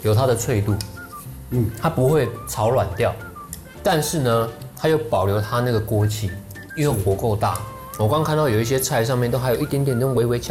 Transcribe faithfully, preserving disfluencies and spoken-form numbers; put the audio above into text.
有它的脆度，嗯，它不会炒软掉，但是呢，它又保留它那个锅气，因为火够大。我刚刚看到有一些菜上面都还有一点点那种微微呛。